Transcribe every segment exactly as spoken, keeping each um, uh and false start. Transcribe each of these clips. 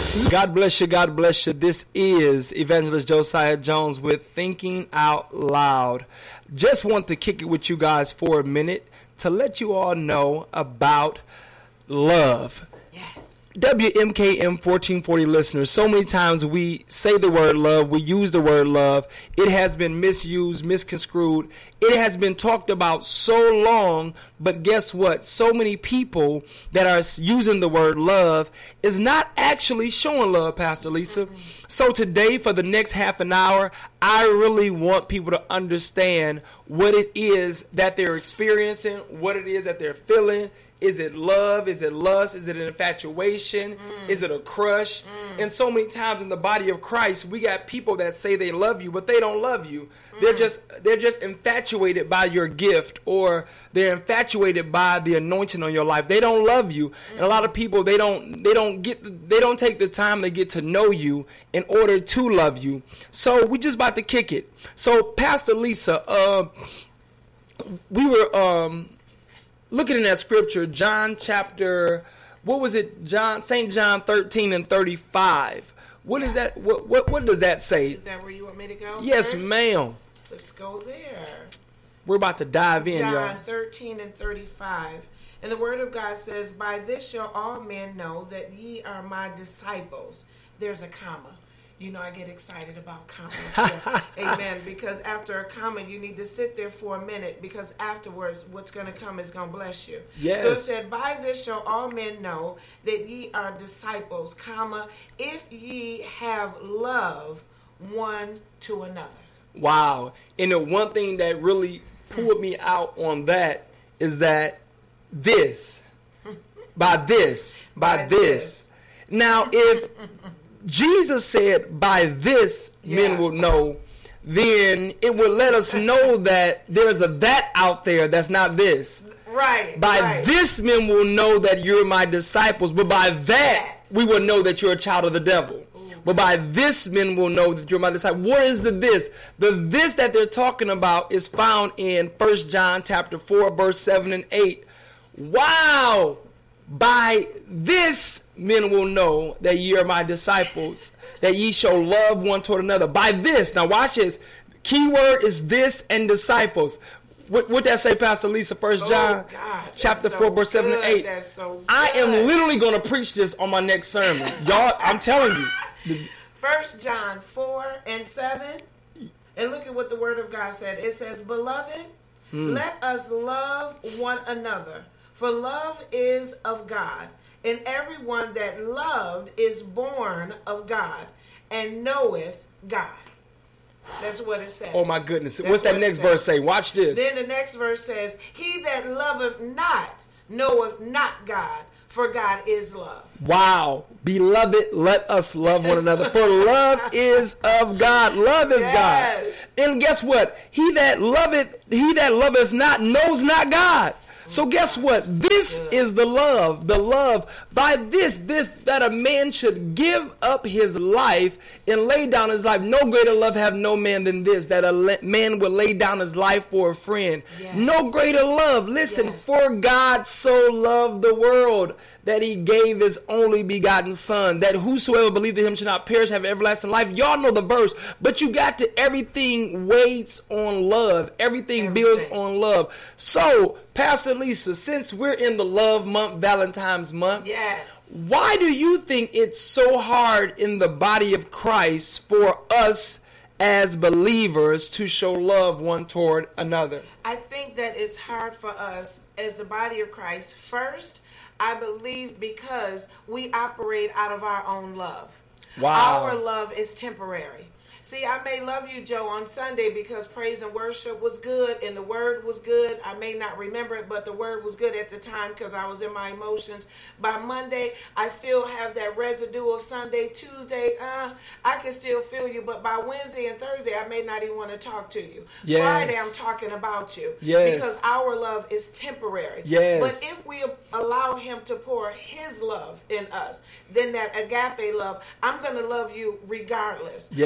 God bless you. God bless you. This is Evangelist Josiah Jones with Thinking Out Loud. Just want to kick it with you guys for a minute to let you all know about love. Yes. W M K M fourteen forty listeners, so many times we say the word love, we use the word love. It has been misused, misconstrued. It has been talked about so long, but guess what? So many people that are using the word love is not actually showing love, Pastor Lisa. Mm-hmm. So today, for the next half an hour, I really want people to understand what it is that they're experiencing, what it is that they're feeling. Is it love? Is it lust? Is it an infatuation? Mm. Is it a crush? Mm. And so many times in the body of Christ, we got people that say they love you, but they don't love you. Mm. They're just they're just infatuated by your gift, or they're infatuated by the anointing on your life. They don't love you. Mm. And a lot of people, they don't they don't get the, they don't take the time to get to know you in order to love you. So we just about to kick it. So Pastor Lisa, uh, we were um. looking in that scripture, John chapter, what was it? John, Saint John thirteen and thirty-five. What yeah. is that? What, what what does that say? Is that where you want me to go? Yes, first? ma'am. Let's go there. We're about to dive in, John y'all. John thirteen and thirty-five. And the word of God says, "By this shall all men know that ye are my disciples." There's a comma. You know, I get excited about commas. Amen. Because after a comma, you need to sit there for a minute, because afterwards, what's going to come is going to bless you. Yes. So it said, "By this shall all men know that ye are disciples, comma, if ye have love one to another." Wow. And the one thing that really pulled me out on that is that this, by this, by, by this. this. Now, if Jesus said, "By this yeah. men will know," then it would let us know that there's a that out there that's not this. Right. By right. this men will know that you're my disciples, but by that, that. we will know that you're a child of the devil. Ooh. But by this men will know that you're my disciple. What is the this? The this that they're talking about is found in First John chapter four, verse seven and eight. Wow! By this men will know that ye are my disciples, that ye show love one toward another. By this, now watch this. Key word is this and disciples. What what that say, Pastor Lisa? First John oh God, chapter so four, verse seven and eight. That's so good. I am literally going to preach this on my next sermon, y'all. I'm telling you. First John four and seven, and look at what the Word of God said. It says, "Beloved, hmm. let us love one another. For love is of God, and everyone that loved is born of God, and knoweth God." That's what it says. Oh my goodness. That's What's that what next verse say? Watch this. Then the next verse says, "He that loveth not knoweth not God, for God is love." Wow. Beloved, let us love one another, for love is of God. Love is yes. God. And guess what? He that loveth, he that loveth not knows not God. So guess what? This is the love, the love. By this, this, that a man should give up his life and lay down his life. No greater love have no man than this, that a man would lay down his life for a friend. Yes. No greater love. Listen, yes. For God so loved the world that he gave his only begotten son, that whosoever believed in him should not perish, have everlasting life. Y'all know the verse, but you got to, everything waits on love. Everything, everything. builds on love. So, Pastor Lisa, since we're in the love month, Valentine's month, yes. why do you think it's so hard in the body of Christ for us as believers to show love one toward another? I think that it's hard for us as the body of Christ. First, I believe because we operate out of our own love. Wow. Our love is temporary. See, I may love you, Joe, on Sunday because praise and worship was good and the word was good. I may not remember it, but the word was good at the time because I was in my emotions. By Monday, I still have that residue of Sunday. Tuesday, uh, I can still feel you, but by Wednesday and Thursday, I may not even want to talk to you. Yes. Friday, I'm talking about you. Yes. Because our love is temporary. Yes. But if we allow him to pour his love in us, then that agape love, I'm going to love you regardless yes. of what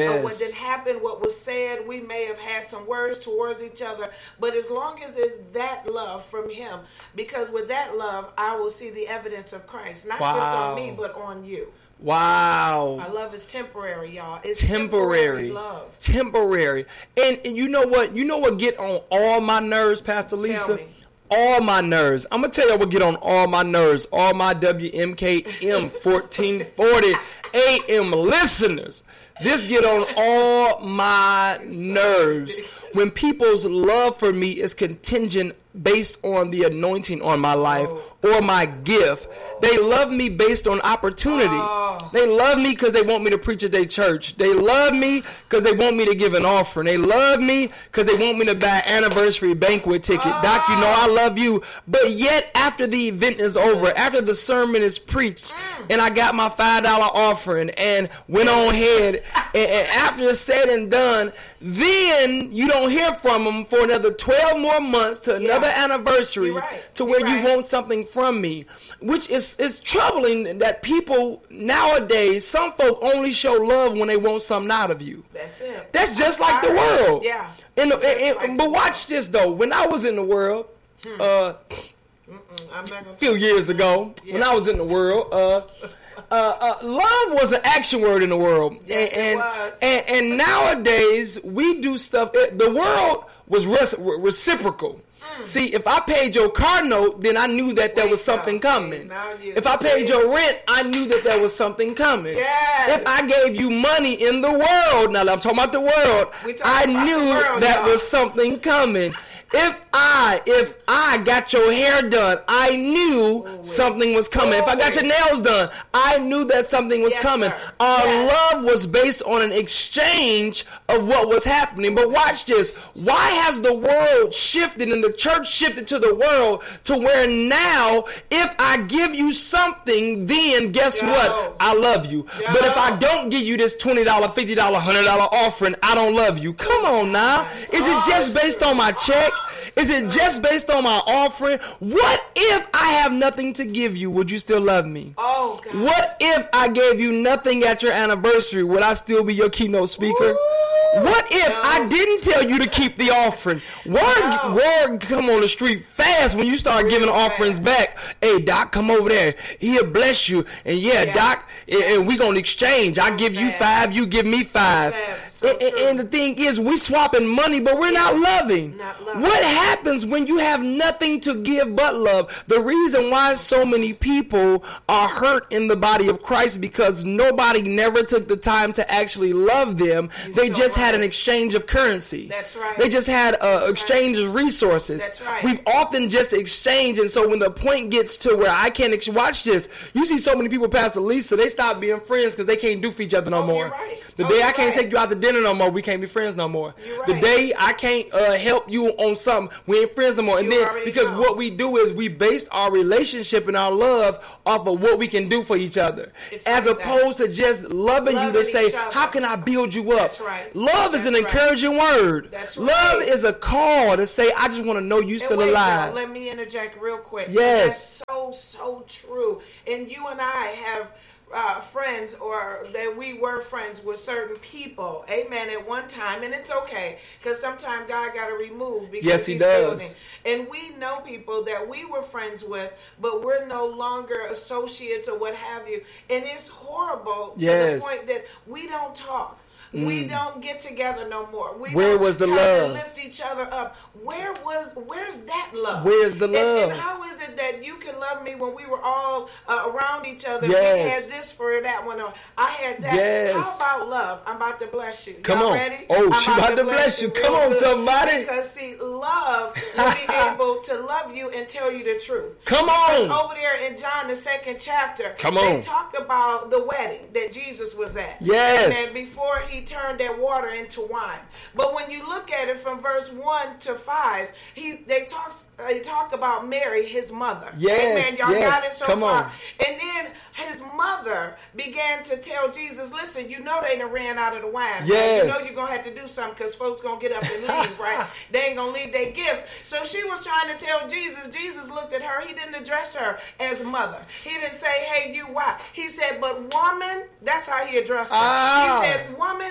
something happened, what was said, we may have had some words towards each other, but as long as it's that love from him, because with that love, I will see the evidence of Christ, not wow. just on me, but on you. Wow. Our love is temporary, y'all. It's temporary. temporary love. Temporary. And, and you know what? You know what get on all my nerves, Pastor Lisa? Tell me. All my nerves. I'm going to tell you what get on all my nerves. All my W M K M fourteen forty A M listeners. This get on all my nerves. When people's love for me is contingent based on the anointing on my life or my gift. They love me based on opportunity. Oh. They love me because they want me to preach at their church. They love me because they want me to give an offering. They love me because they want me to buy an anniversary banquet ticket. Oh. Doc, you know I love you. But yet after the event is over, after the sermon is preached, mm. and I got my five dollar offering and went on ahead, and, and after it's said and done, then you don't hear from them for another twelve more months to another yeah. anniversary right. to where You're you right. want something from me, which is, is troubling that people nowadays, some folk only show love when they want something out of you. That's it. That's just like the world. Yeah. And, and, and, like but watch this, though. When I was in the world, hmm. uh, I'm not a few years ago, yeah. when I was in the world, uh, Uh, uh, love was an action word in the world, yes, and, it was. and and nowadays we do stuff. It, the world was res- reciprocal. Mm. See, if I paid your car note, then I knew that there Wait, was something no, coming. See, if I paid your rent, I knew that there was something coming. Yes. If I gave you money in the world, now I'm talking about the world, I about knew world, that y'all. was something coming. If I, if I got your hair done, I knew Ooh, something was coming. Ooh, if I got your nails done, I knew that something was yes, coming. Sir. Our yes. love was based on an exchange of what was happening. But watch this. Why has the world shifted and the church shifted to the world to where now, if I give you something, then guess Yo. what? I love you. Yo. But if I don't give you this twenty dollars, fifty dollars, one hundred dollars offering, I don't love you. Come on now. Is it just based on my check? Is it just based on my offering? What if I have nothing to give you? Would you still love me? Oh, God. What if I gave you nothing at your anniversary? Would I still be your keynote speaker? Ooh, what if no. I didn't tell you to keep the offering? Word, no. word come on the street fast when you start Real giving offerings fast. back. Hey, Doc, come over there. He'll bless you. And yeah, yeah. Doc, and, and we going to exchange. I give you five, you give me five. So and, and, and the thing is, we swapping money, but we're yeah. not loving. Not loving. What happens when you have nothing to give but love? The reason why so many people are hurt in the body of Christ because nobody never took the time to actually love them. You're they so just right. had an exchange of currency. That's right. They just had an That's exchange right. of resources. That's right. We've often just exchanged, and so when the point gets to where I can't ex- watch this, you see so many people past Lisa, they stop being friends because they can't do for each other no oh, more. You're right. The oh, day I can't right. take you out to dinner no more, we can't be friends no more. Right. The day I can't uh, help you on something, we ain't friends no more. And you then because know. what we do is we based our relationship and our love off of what we can do for each other, it's as like opposed that. to just loving, loving you to say, how can I build you up? That's right. Love That's is an right. encouraging word. That's love right. is a call to say, I just want to know you still wait, alive. Joe, let me interject real quick. Yes. That's so, so true. And you and I have Uh, friends, or that we were friends with certain people, amen, at one time, and it's okay, because sometimes God got to remove because yes, he he's does. building. And we know people that we were friends with, but we're no longer associates or what have you, and it's horrible yes. to the point that we don't talk. Mm. We don't get together no more. We Where don't was the kinda love? Lift each other up. Where was? Where's that love? Where's the love? And, and how is it that you can love me when we were all uh, around each other? Yes. We had this for that one, or I had that. Yes. How about love? I'm about to bless you. Come Y'all on. ready? Oh, I'm she about to bless you. Come on, good. somebody. Because see, love will be able to love you and tell you the truth. Come because on. over there in John the second chapter, Come they on. talk about the wedding that Jesus was at. Yes. And then before he turned that water into wine. But when you look at it from verse one to five, he they talk they talk about Mary, his mother. Yes, Amen. Y'all yes. got it so Come far. on. And then his mother began to tell Jesus, listen, you know they done ran out of the wine. Yes. Right? You know you're going to have to do something because folks going to get up and leave, right? They ain't going to leave their gifts. So she was trying to tell Jesus. Jesus looked at her. He didn't address her as mother. He didn't say, hey, you, why? He said, but woman, that's how he addressed her. Ah. He said, woman, what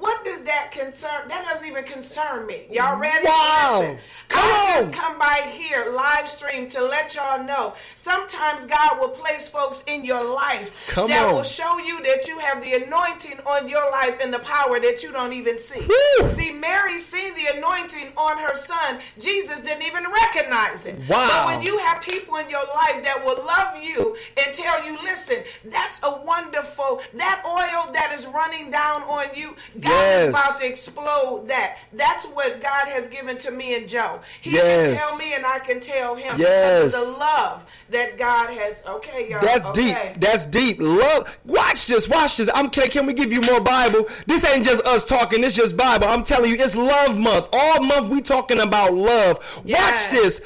what does that concern? That doesn't even concern me. Y'all ready? Wow. Listen, Come I on. just come by here live stream to let y'all know. Sometimes God will place folks in your life Come that on. will show you that you have the anointing on your life and the power that you don't even see. Woo. See, Mary seen the anointing on her son. Jesus didn't even recognize it. Wow. But when you have people in your life that will love you and tell you, listen, that's a wonderful, that oil that is running down on you, God Yes. is about to explode that. That's what God has given to me and Joe. He Yes. can tell me and I can tell him Yes. because of the love that God has. Okay, y'all. That's okay. deep. That's deep. Love. Watch this. Watch this. I'm can, can we give you more Bible? This ain't just us talking. It's just Bible. I'm telling you, it's love month. All month we talking about love. Yes. Watch this.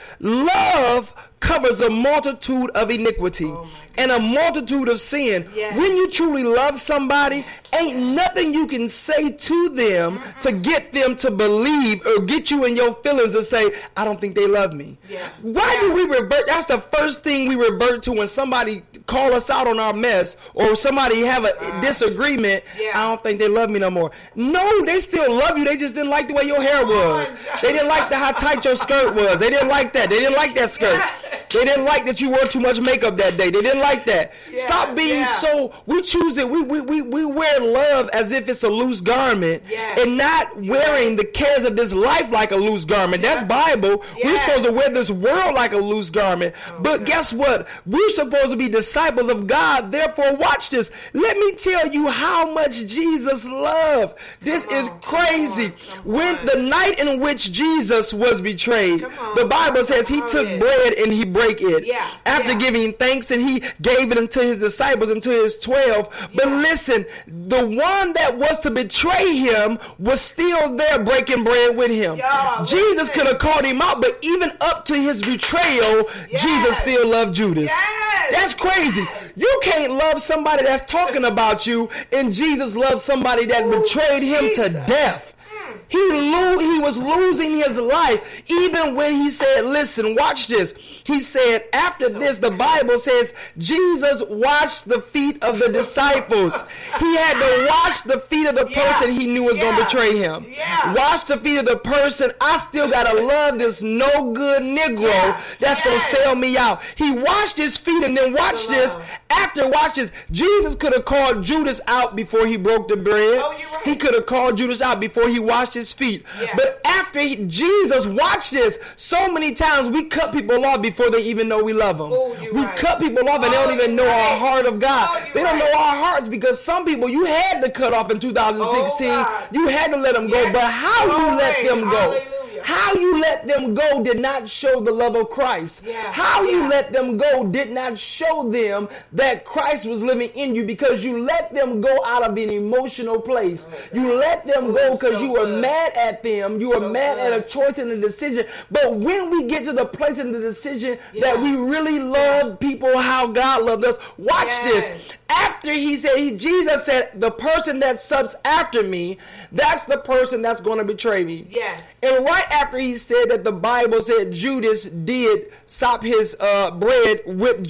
Love covers a multitude of iniquity Oh and a multitude of sin. Yes. When you truly love somebody, ain't nothing you can say to them Mm-mm. to get them to believe or get you in your feelings to say, I don't think they love me. Yeah. Why Yeah. do we revert? That's the first thing we revert to when somebody call us out on our mess or somebody have a Uh, disagreement. yeah. I don't think they love me no more. No, they still love you. They just didn't like the way your hair was. on, John. They didn't like the how tight your skirt was. They didn't like that. They didn't like that skirt. Yeah. They didn't like that you wore too much makeup that day. They didn't like that. Yeah, Stop being yeah. so, we choose it. We, we, we, we wear love as if it's a loose garment Yes. and not wearing the cares of this life like a loose garment. That's Yeah. Bible. We're Yes. supposed to wear this world like a loose garment. But God. guess what? We're supposed to be disciples of God. Therefore, watch this. Let me tell you how much Jesus loved. This Come is on, come crazy. on, come When on. the night in which Jesus was betrayed, Come on. the Bible says he Come took on. bread and he broke it. Yeah, After yeah. giving thanks, and he gave it unto his disciples and to his twelve. But Yeah. listen, the one that was to betray him was still there breaking bread with him. Y'all, Jesus listen. could have called him out, but even up to his betrayal, Yes. Jesus still loved Judas. Yes. That's crazy. Yes. You can't love somebody that's talking about you, and Jesus loved somebody that Ooh, betrayed him to Jesus. death. He lo- he was losing his life even when he said, listen, watch this. He said, after So this, the Bible says, Jesus washed the feet of the disciples. He had to wash the feet of the Yeah. person he knew was going to Yeah. betray him. Yeah. Wash the feet of the person. I still got to love this no good Negro Yeah. that's going to Yes. sell me out. He washed his feet, and then watch The this. love. After watch this, Jesus could have called Judas out before he broke the bread. Oh, you're right. He could have called Judas out before he washed his feet. Yeah. But after he, Jesus, watch this. So many times we cut people off before they even know we love them. Oh, you're we right. cut people off and they Oh, don't even you're know our right. heart of God. Oh, you're they don't right. know our hearts because some people you had to cut off in two thousand sixteen. Oh, God. You had to let them go. Yes. But how you let Glory. them go? Hallelujah. How you let them go did not show the love of Christ. Yeah. How you Yeah. let them go did not show them that Christ was living in you because you let them go out of an emotional place. You let them go Oh, because so you were good. mad at them. You were So mad good. at a choice and a decision. But when we get to the place in the decision Yeah. that we really love people how God loved us, watch Yes. this. After he said, he, Jesus said, the person that subs after me, that's the person that's going to betray me. Yes. And right after he said that, the Bible said Judas did sop his uh, bread with